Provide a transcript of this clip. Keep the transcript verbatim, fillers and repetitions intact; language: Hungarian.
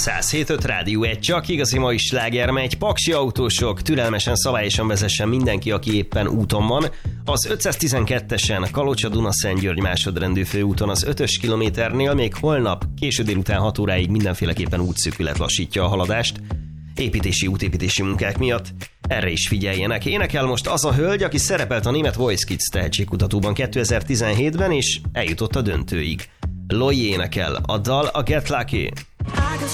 száz hét öt Rádió egy, csak igazi mai sláger megy. Paksi autósok, türelmesen, szabályosan vezessen mindenki, aki éppen úton van. Az ötszáztizenkettesen Kalocsa-Duna-Szentgyörgy másodrendű főúton az ötös kilométernél még holnap késő délután hat óráig mindenféleképpen útszűkület lassítja a haladást. Építési, útépítési munkák miatt. Erre is figyeljenek. Énekel most az a hölgy, aki szerepelt a német Voice Kids tehetségkutatóban kétezer-tizenhétben, és eljutott a döntőig. Loi énekel, a dal a Get Lucky.